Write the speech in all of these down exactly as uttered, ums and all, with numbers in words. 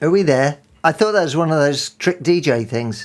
Are we there? I thought that was one of those trick D J things.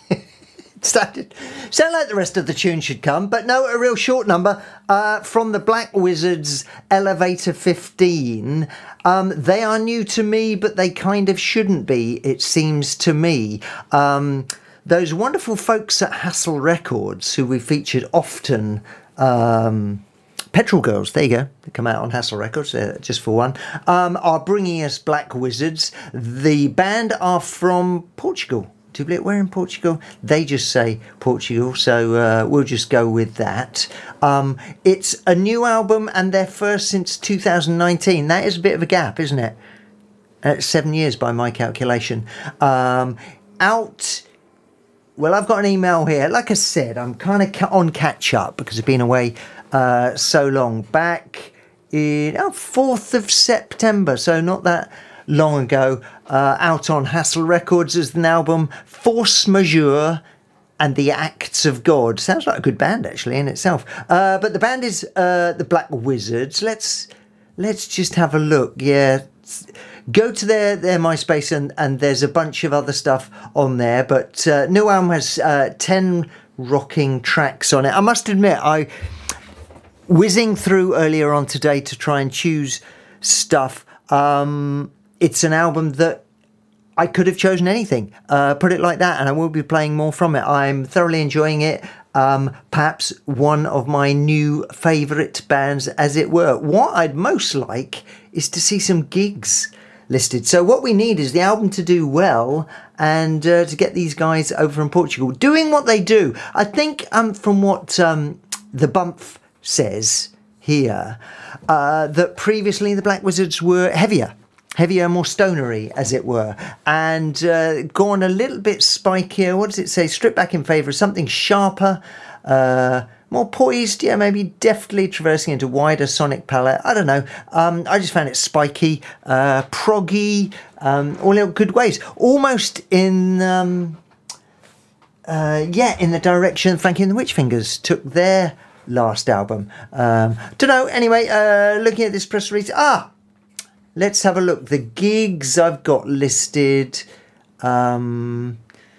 Sounded, sound like the rest of the tune should come, but no, a real short number uh, from the Black Wizards, Elevator fifteen. Um, they are new to me, but they kind of shouldn't be, it seems to me. Um, those wonderful folks at Hassel Records, who we featured often, um, Petrol Girls, there you go, they come out on Hassel Records, uh, just for one, um, are bringing us Black Wizards. The band are from Portugal. Do you believe we're in Portugal? They just say Portugal, so uh, we'll just go with that. Um, it's a new album and their first since two thousand nineteen. That is a bit of a gap, isn't it? Uh, seven years by my calculation. Um, out... Well, I've got an email here. Like I said, I'm kind of on catch-up because I've been away uh, so long. Back in oh, fourth of September, so not that long ago, uh, out on Hassel Records as an album, Force Majeure and the Acts of God. Sounds like a good band, actually, in itself. Uh, but the band is uh, the Black Wizards. Let's let's just have a look. Yeah, go to their, their MySpace and, and there's a bunch of other stuff on there. But uh, new album has uh, ten rocking tracks on it. I must admit, I whizzing through earlier on today to try and choose stuff. Um, it's an album that I could have chosen anything, uh, put it like that, and I will be playing more from it. I'm thoroughly enjoying it. Um, perhaps one of my new favourite bands, as it were. What I'd most like is to see some gigs listed. So what we need is the album to do well and uh, to get these guys over from Portugal doing what they do. I think um, from what um, the Bump says here, uh, that previously the Black Wizards were heavier. Heavier, more stonery, as it were, and uh, gone a little bit spikier. What does it say? Stripped back in favour of something sharper, uh, more poised, yeah, maybe deftly traversing into wider sonic palette. I don't know. Um, I just found it spiky, uh, proggy, um, all in good ways. Almost in, um, uh, yeah, in the direction Frankie and the Witchfingers took their last album. Um, don't know. Anyway, uh, looking at this press release, ah. Let's have a look. The gigs I've got listed. Um,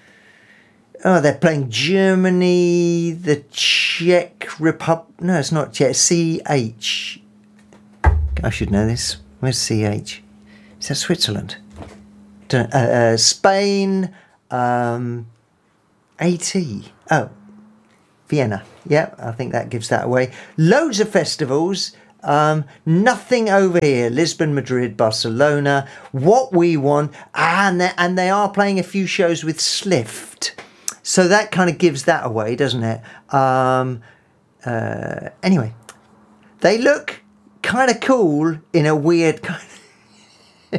oh, they're playing Germany, the Czech Republic. No, it's not Czech. C H. I should know this. Where's C H? Is that Switzerland? Don't, uh, uh, Spain. Um, AT. Oh, Vienna. Yep, I think that gives that away. Loads of festivals. Um, nothing over here. Lisbon, Madrid, Barcelona. What we want, and they, and they are playing a few shows with Slift, so that kind of gives that away, doesn't it? Um, uh, anyway, they look kind of cool in a weird kind